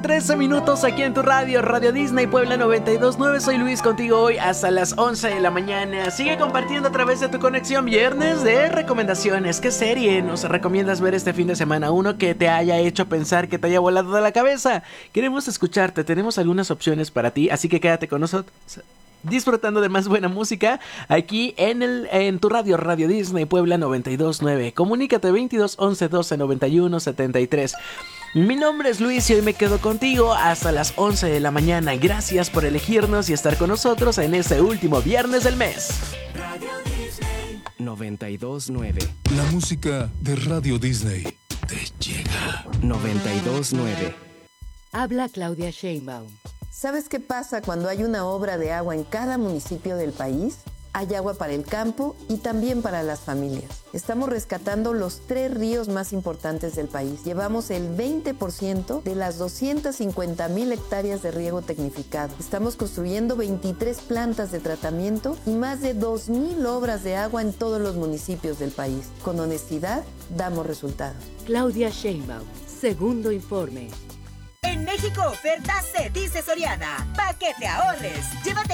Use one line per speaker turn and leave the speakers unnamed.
13 minutos aquí en tu radio, Radio Disney Puebla 92.9. Soy Luis, contigo hoy hasta las 11 de la mañana. Sigue compartiendo a través de tu conexión viernes de recomendaciones. ¿Qué serie nos recomiendas ver este fin de semana? Uno que te haya hecho pensar, que te haya volado de la cabeza. Queremos escucharte, tenemos algunas opciones para ti, así que quédate con nosotros, disfrutando de más buena música aquí en tu radio, Radio Disney Puebla 92.9. Comunícate 22 11 12 91 73. Mi nombre es Luis y hoy me quedo contigo hasta las 11 de la mañana. Gracias por elegirnos y estar con nosotros en este último viernes del mes.
Radio Disney 92.9.
La música de Radio Disney te llega.
92.9.
Habla Claudia Sheinbaum.
¿Sabes qué pasa cuando hay una obra de agua en cada municipio del país? Hay agua para el campo y también para las familias. Estamos rescatando los 3 ríos más importantes del país. Llevamos el 20% de las 250,000 hectáreas de riego tecnificado. Estamos construyendo 23 plantas de tratamiento y más de 2,000 obras de agua en todos los municipios del país. Con honestidad, damos resultados.
Claudia Sheinbaum, segundo informe.
En México, oferta se dice Soriana. Pa' que te ahorres. Llévate